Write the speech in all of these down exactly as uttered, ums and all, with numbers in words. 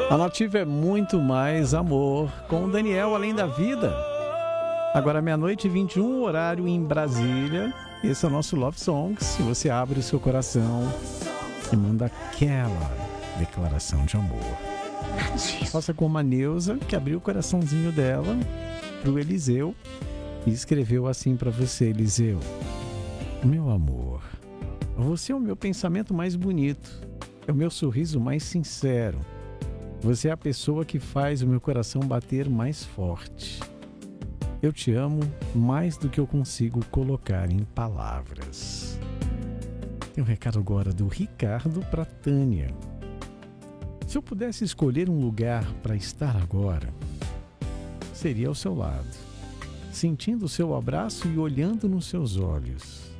A Nativa é muito mais amor com o Daniel Além da Vida. Agora meia-noite e vinte e um, horário em Brasília. Esse é o nosso Love Songs. Se você abre o seu coração e manda aquela declaração de amor. Faça como a Neuza, que abriu o coraçãozinho dela pro Eliseu e escreveu assim para você, Eliseu: meu amor, você é o meu pensamento mais bonito, é o meu sorriso mais sincero. Você é a pessoa que faz o meu coração bater mais forte. Eu te amo mais do que eu consigo colocar em palavras. Tem um recado agora do Ricardo para Tânia. Se eu pudesse escolher um lugar para estar agora, seria ao seu lado, sentindo o seu abraço e olhando nos seus olhos.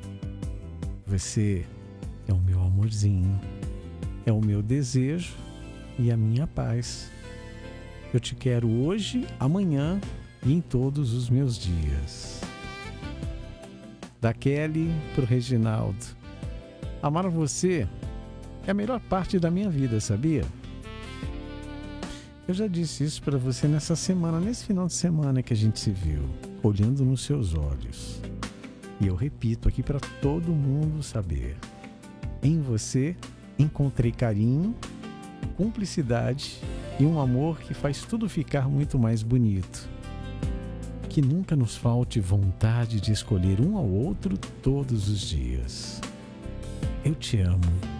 Você é o meu amorzinho, é o meu desejo e a minha paz. Eu te quero hoje, amanhã e em todos os meus dias. Da Kelly pro Reginaldo. Amar você é a melhor parte da minha vida, sabia? Eu já disse isso para você nessa semana, nesse final de semana que a gente se viu, olhando nos seus olhos. E eu repito aqui para todo mundo saber. Em você encontrei carinho, cumplicidade e um amor que faz tudo ficar muito mais bonito. Que nunca nos falte vontade de escolher um ao outro todos os dias. Eu te amo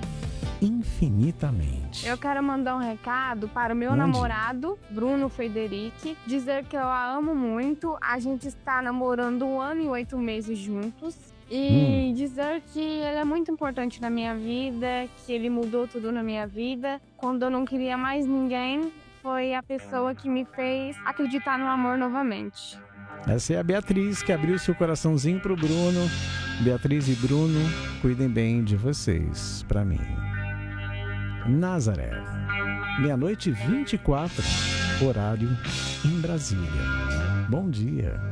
infinitamente. Eu quero mandar um recado para o meu Mande. namorado, Bruno Frederic, dizer que eu a amo muito. A gente está namorando um ano e oito meses juntos. E hum. dizer que ele é muito importante na minha vida, que ele mudou tudo na minha vida. Quando eu não queria mais ninguém, foi a pessoa que me fez acreditar no amor novamente. Essa é a Beatriz, que abriu seu coraçãozinho pro Bruno. Beatriz e Bruno, cuidem bem de vocês, pra mim. Nazaré, meia-noite e vinte e quatro, horário em Brasília. Bom dia.